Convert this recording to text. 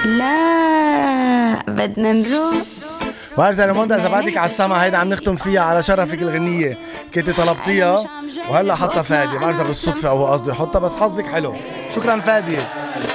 لا بدنا نروح. مارزا ريموندا اذا بعدك على السما هيدا عم نختم فيها على شرفك الغنية، كنت طلبتيها وهلا حطها فادي. مارزا بالصدفة هو قصده يحطها بس حظك حلو. شكرا فادي.